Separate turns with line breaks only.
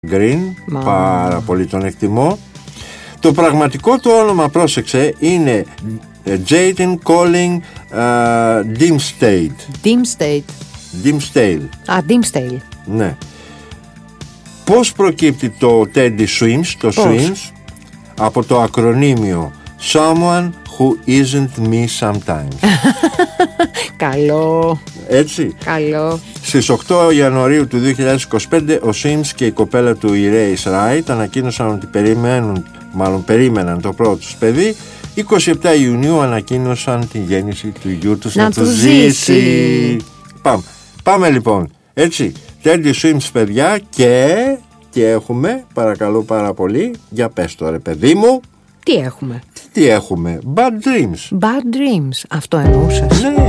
Green, πάρα πολύ τον εκτιμώ. Το πραγματικό του όνομα, πρόσεξε, είναι Jaden Colling Dimsdale. Dimsdale.
Dimsdale.
Ναι. Πώς προκύπτει το Teddy Swims, το Swims? Από το ακρονίμιο Someone who isn't me sometimes.
Καλό.
Έτσι.
Καλό.
Στις 8 Ιανουαρίου του 2025 ο Swims και η κοπέλα του, η Race Wright, ανακοίνωσαν ότι περίμεναν το πρώτο τους παιδί. 27 Ιουνίου ανακοίνωσαν την γέννηση του γιού τους να του ζήσει. Πάμε λοιπόν. Έτσι, Teddy Swims, παιδιά, και έχουμε, παρακαλώ πάρα πολύ, για πες το ρε παιδί μου.
Τι έχουμε?
Τι έχουμε? Bad Dreams.
Bad Dreams, αυτό εννοούσες?
Ναι.